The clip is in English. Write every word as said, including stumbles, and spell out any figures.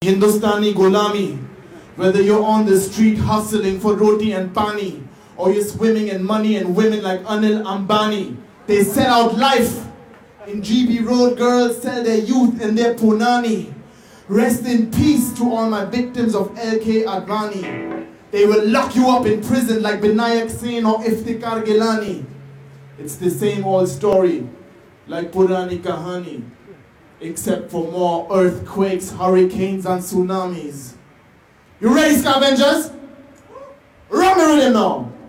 Hindustani Golami, whether you're on the street hustling for roti and pani, or you're swimming in money and women like Anil Ambani, they sell out life. In G B Road, girls sell their youth and their punani. Rest in peace to all my victims of L K Advani. They will lock you up in prison like Binayak Sen or Iftikhar Gilani. It's the same old story, like Purani Kahani, except for more earthquakes, hurricanes, and tsunamis. You ready, scavengers? Run me with him now!